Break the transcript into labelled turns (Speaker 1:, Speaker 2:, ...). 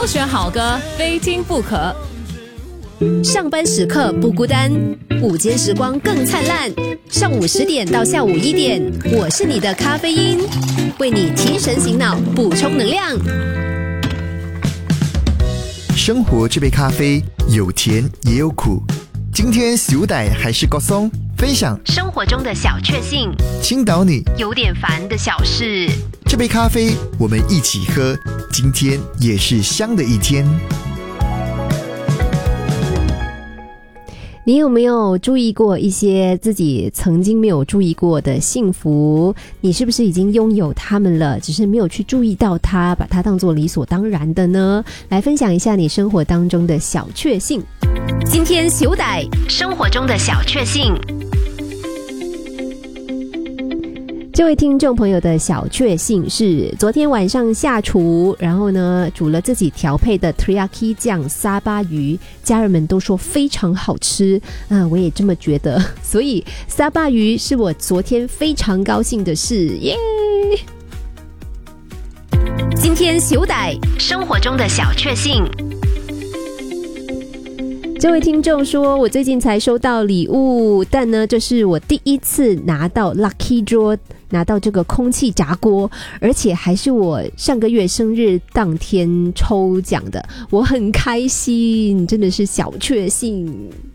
Speaker 1: 选好歌，非听不可。
Speaker 2: 上班时刻不孤单，午间时光更灿烂。上午10点到下午1点，我是你的咖啡因，为你提神醒脑，补充能量。
Speaker 3: 生活这杯咖啡有甜也有苦，今天小歹还是高松，分享
Speaker 2: 生活中的小确幸，
Speaker 3: 倾倒你
Speaker 2: 有点烦的小事。
Speaker 3: 这杯咖啡我们一起喝，今天也是香的一天。
Speaker 2: 你有没有注意过一些自己曾经没有注意过的幸福？你是不是已经拥有它们了，只是没有去注意到它，把它当作理所当然的呢？来分享一下你生活当中的小确幸。今天小歹生活中的小确幸。这位听众朋友的小确幸是昨天晚上下厨，然后呢煮了自己调配的 teriyaki 酱沙巴鱼，家人们都说非常好吃，我也这么觉得，所以沙巴鱼是我昨天非常高兴的事，耶！今天小歹生活中的小确幸。这位听众说，我最近才收到礼物，但呢这是我第一次拿到 Lucky Draw， 拿到这个空气炸锅，而且还是我上个月生日当天抽奖的，我很开心，真的是小确幸。